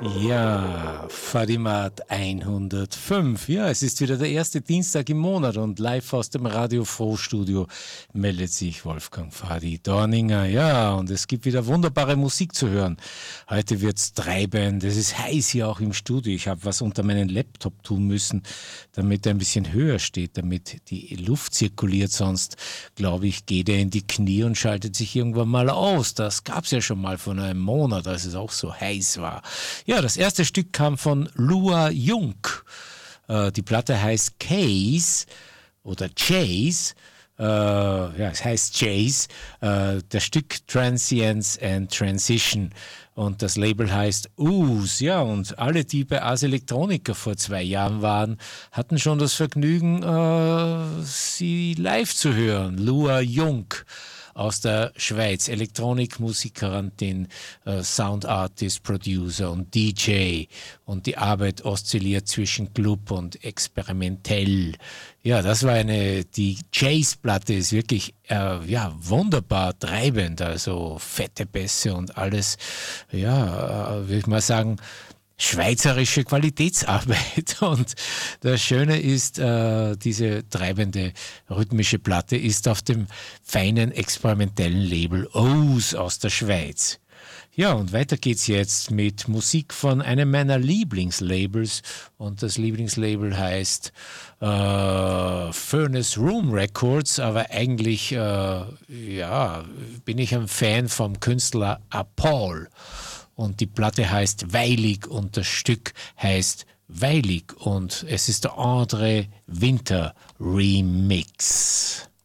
Ja, Fadimat 105. Ja, es ist wieder der erste Dienstag im Monat und live aus dem Radio Froh-Studio meldet sich Wolfgang Fadi Dorninger. Ja, und es gibt wieder wunderbare Musik zu hören. Heute wird's treibend, es ist heiß hier auch im Studio. Ich habe was unter meinen Laptop tun müssen, damit er ein bisschen höher steht, damit die Luft zirkuliert. Sonst, glaube ich, geht er in die Knie und schaltet sich irgendwann mal aus. Das gab's ja schon mal vor einem Monat, als es auch so heiß war. Ja, das erste Stück kam von Lua Jung. Die Platte heißt Case oder Chase. Ja, es heißt Chase. Das Stück Transience and Transition. Und das Label heißt Ooze. Ja, und alle, die bei Ars Electronica vor 2 Jahren waren, hatten schon das Vergnügen, sie live zu hören. Lua Jung aus der Schweiz, Elektronikmusikerin, Soundartist, Producer und DJ, und die Arbeit oszilliert zwischen Club und experimentell. Ja, das war die Chase-Platte ist wirklich wunderbar treibend, also fette Bässe und alles, würde ich mal sagen, schweizerische Qualitätsarbeit. Und das Schöne ist, diese treibende rhythmische Platte ist auf dem feinen experimentellen Label Ooze aus der Schweiz. Ja, und weiter geht's jetzt mit Musik von einem meiner Lieblingslabels, und das Lieblingslabel heißt Furnace Room Records, aber eigentlich bin ich ein Fan vom Künstler Paul. Und die Platte heißt Weilig und das Stück heißt Weilig und es ist der André Winter Remix.